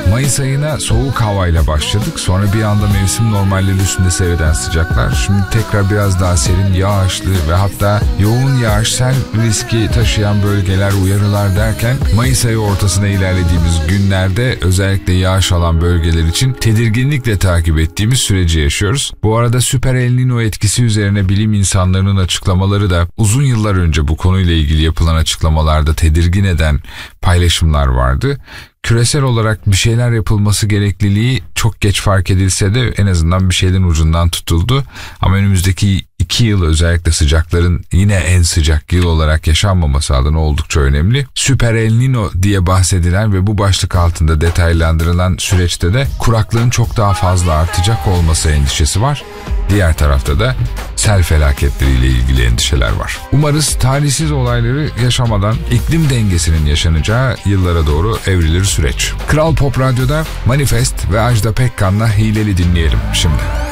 Mayıs ayına soğuk havayla başladık. Sonra bir anda mevsim normalleri üstünde seyreden sıcaklar. Şimdi tekrar biraz daha serin, yağışlı ve hatta yoğun yağış, sel riski taşıyan bölgeler, uyarılar derken Mayıs ayı ortasına ilerlediğimiz günlerde özellikle yağış alan bölgeler için tedirginlikle takip ettiğimiz süreci yaşıyoruz. Bu arada Süper El Niño etkisi üzerine bilim insanlarının açıklamaları da uzun yıllar önce bu konuyla ilgili yapılan açıklamalarda tedirgin eden paylaşımlar vardı. Küresel olarak bir şeyler yapılması gerekliliği çok geç fark edilse de en azından bir şeylerin ucundan tutuldu. Ama önümüzdeki 2 yıl özellikle sıcakların yine en sıcak yıl olarak yaşanmaması adına oldukça önemli. Süper El Niño diye bahsedilen ve bu başlık altında detaylandırılan süreçte de kuraklığın çok daha fazla artacak olması endişesi var. Diğer tarafta da sel felaketleriyle ilgili endişeler var. Umarız talihsiz olayları yaşamadan iklim dengesinin yaşanacağı yıllara doğru evrilir süreç. Kral Pop Radyo'da Manifest ve Ajda Pekkan'la Hileli dinleyelim şimdi.